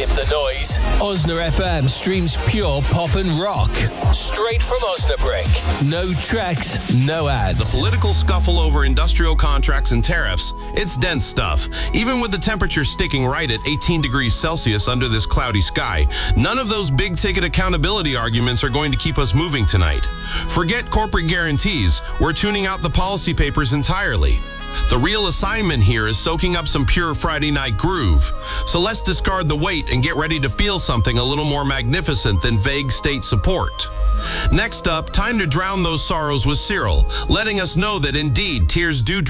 skip the noise. Osna FM streams pure pop and rock. Straight from Osnabrück. No tracks, no ads. The political scuffle over industrial contracts and tariffs, it's dense stuff. Even with the temperature sticking right at 18 degrees Celsius under this cloudy sky, none of those big-ticket accountability arguments are going to keep us moving tonight. Forget corporate guarantees. We're tuning out the policy papers entirely. The real assignment here is soaking up some pure Friday night groove. So let's discard the weight and get ready to feel something a little more magnificent than vague state support. Next up, time to drown those sorrows with Cyril, letting us know that indeed tears do